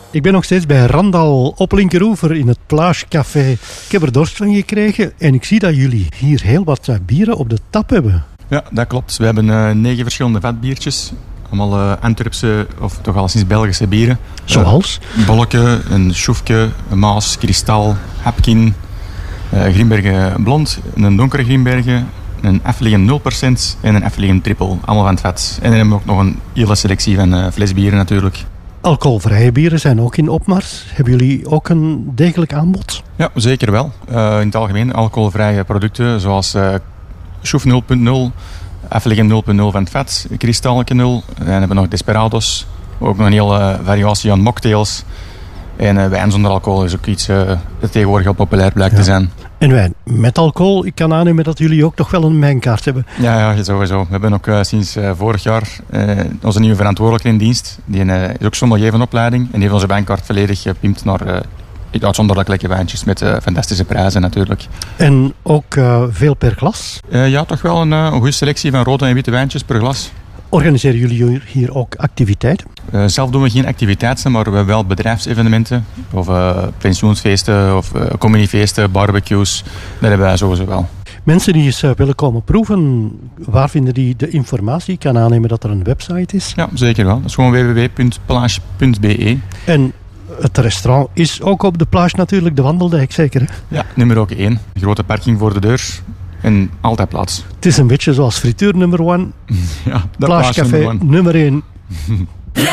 Ik ben nog steeds bij Randal op Linkeroever in het Plage Café. Ik heb er dorst van gekregen en ik zie dat jullie hier heel wat bieren op de tap hebben. Ja, dat klopt. We hebben 9 verschillende vatbiertjes. Allemaal Antwerpse of toch al sinds Belgische bieren. Zoals? Bolleke, een Schoefke, een Maas, Kristal, Hapkin, Grimbergen Blond, een donkere Grimbergen, een Effelingen 0% en een Effelingen triple. Allemaal van het vat. En dan hebben we ook nog een hele selectie van flesbieren natuurlijk. Alcoholvrije bieren zijn ook in opmars. Hebben jullie ook een degelijk aanbod? Ja, zeker wel. In het algemeen alcoholvrije producten zoals Schoef 0.0, Effelingen 0.0 van het vat, Kristalke 0. Dan hebben we nog Desperados. Ook nog een hele variatie aan mocktails. En wijn zonder alcohol is ook iets dat tegenwoordig heel populair blijkt te zijn. En wijn met alcohol, ik kan aannemen dat jullie ook toch wel een mijnkaart hebben. Ja, sowieso. We hebben ook sinds vorig jaar onze nieuwe verantwoordelijke in dienst. Die is ook sommelier van opleiding. En die heeft onze wijnkaart volledig gepimpt naar uitzonderlijk lekkere wijntjes met fantastische prijzen natuurlijk. En ook veel per glas? Ja, toch wel een goede selectie van rode en witte wijntjes per glas. Organiseren jullie hier ook activiteiten? Zelf doen we geen activiteiten, maar we hebben wel bedrijfsevenementen. Of pensioensfeesten, of communiefeesten, barbecues. Dat hebben wij sowieso wel. Mensen die eens willen komen proeven, waar vinden die de informatie? Ik kan aannemen dat er een website is. Ja, zeker wel. Dat is gewoon www.plage.be. En het restaurant is ook op de Plage natuurlijk, de Wandeldijk zeker, hè? Ja, nummer ook 1. Grote parking voor de deur. En altijd plaats. Het is een beetje zoals frituur nummer 1. Ja, Plage Café nummer 1.